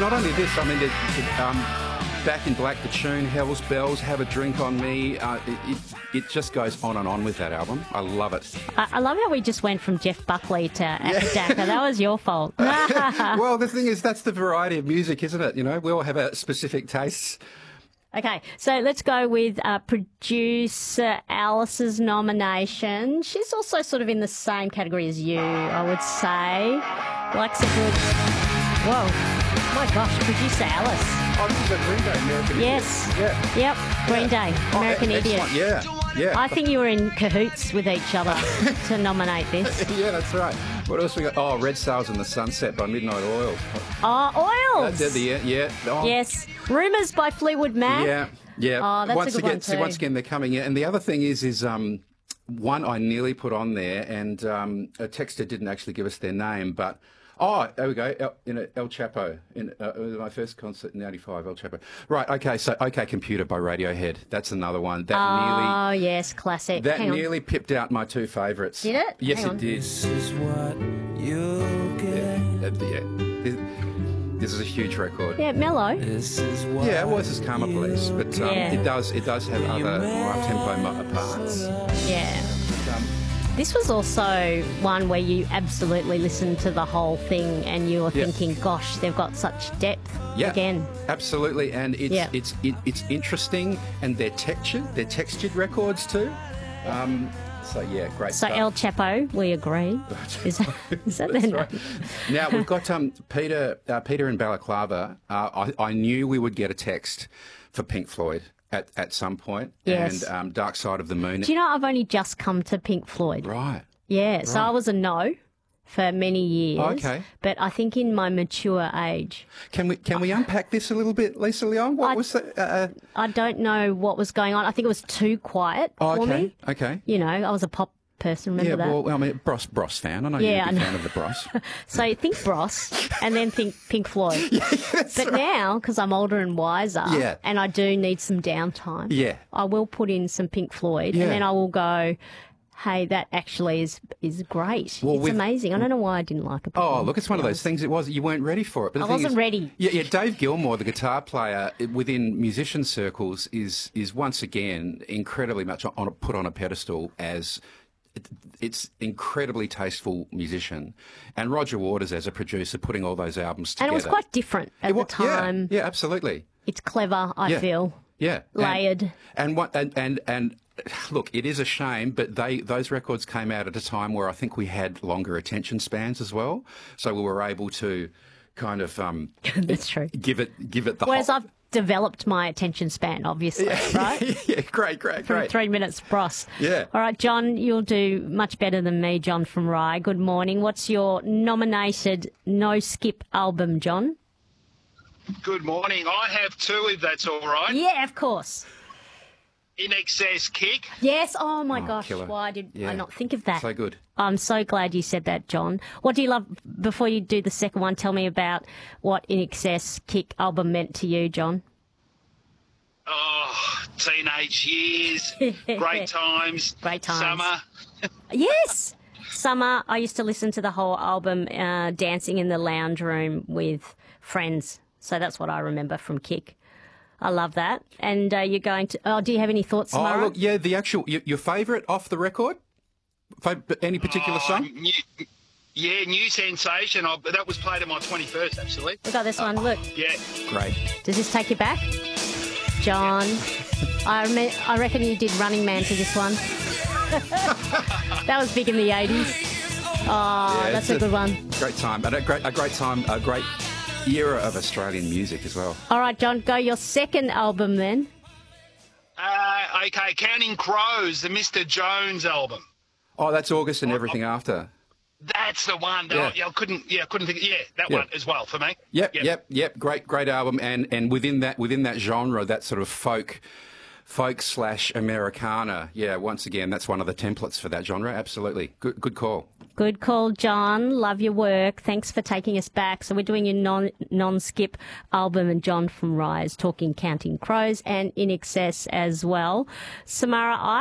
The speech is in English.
not only this, I mean, Back in Black, the tune, Hell's Bells, Have a Drink on Me. It just goes on and on with that album. I love it. I love how we just went from Jeff Buckley to Dacca. That was your fault. Well, the thing is, that's the variety of music, isn't it? You know, we all have our specific tastes. Okay, so let's go with producer Alice's nomination. She's also sort of in the same category as you, I would say. Likes a good... Whoa. My gosh, producer Alice. Oh, this is a Green Day, American Idiot. Yes. Yeah. Yep, Green Day, American Idiot. Yeah. I think you were in cahoots with each other to nominate this. Yeah, that's right. What else we got? Oh, Red Sails in the Sunset by Midnight Oil. Oh, Oils. That's it, yeah. Oh. Yes. Rumours by Fleetwood Mac. Yeah. Oh, that's a good one too. Once again, they're coming in. And the other thing is one I nearly put on there, and a texter didn't actually give us their name, but... Oh, there we go. El Chapo. In my first concert in '95, El Chapo. Right, okay, so OK Computer by Radiohead. That's another one. That yes, classic. That nearly pipped out my two favourites. Did it? Yes, it did. This is what you'll get. This is a huge record. Yeah, mellow. This is what Yeah, it was as Karma Police, but it does have other more up-tempo parts. Yeah. This was also one where you absolutely listened to the whole thing and you were thinking, gosh, they've got such depth again. Absolutely, and it's interesting, and they're textured records too. So yeah, great. So stuff. El Chapo, we agree. Is that their name? Right. Now we've got Peter in Balaclava. I knew we would get a text for Pink Floyd at some point. Yes. And Dark Side of the Moon. Do you know I've only just come to Pink Floyd? Right. Yeah. Right. So I was a no for many years. Okay. But I think in my mature age. Can we unpack this a little bit, Lisa Leon? What was that? I don't know what was going on. I think it was too quiet for me. Okay. You know, I was a pop person, remember that? Yeah, well, I mean, Bros fan. I know you're a big fan of the Bros. So think Bros and then think Pink Floyd. But now, because I'm older and wiser and I do need some downtime, I will put in some Pink Floyd and then I will go, hey, that actually is great. Well, it's amazing. I don't know why I didn't like it before. Oh, look, it's one of those things. You weren't ready for it. But I wasn't ready. Yeah, Dave Gilmour, the guitar player within musician circles, is once again incredibly much put on a pedestal as... It's incredibly tasteful musician, and Roger Waters as a producer putting all those albums together. And it was quite different at the time. Yeah, absolutely. It's clever, I feel. Yeah, layered. And look, it is a shame, but those records came out at a time where I think we had longer attention spans as well, so we were able to kind of that's true. Give it the. Whereas I've developed my attention span, obviously, right? Yeah, great. From 3 minutes, Bros. Yeah. All right, John, you'll do much better than me, John from Rye. Good morning. What's your nominated no-skip album, John? Good morning. I have two, if that's all right. Yeah, of course. In Excess, Kick. Yes. Oh, my gosh. Killer. Why did I not think of that? So good. I'm so glad you said that, John. What do you love? Before you do the second one, tell me about what In Excess, Kick album meant to you, John. Oh, teenage years. Great times. Great times. Summer. Yes. Summer. I used to listen to the whole album dancing in the lounge room with friends. So that's what I remember from Kick. I love that. And you're going to... Oh, do you have any thoughts, Samara? Oh, look, yeah, the actual... Your favourite off the record? Any particular song? New Sensation. That was played at my 21st, actually. We got this one. Look. Yeah. Great. Does this take you back? John, I reckon you did Running Man to this one. That was big in the 80s. Oh, yeah, that's a good one. Great time. And a great era of Australian music as well. All right, John, go your second album then. Okay, Counting Crows, the Mr. Jones album. Oh, that's August and everything after. That's the one. I couldn't think. Yeah, that one as well for me. Yep. Great album, and within that genre, that sort of folk / Americana. Yeah, once again, that's one of the templates for that genre. Absolutely, good call. Good call, John. Love your work. Thanks for taking us back. So we're doing your non-skip album, and John from Rise talking Counting Crows and In Excess as well. Samara,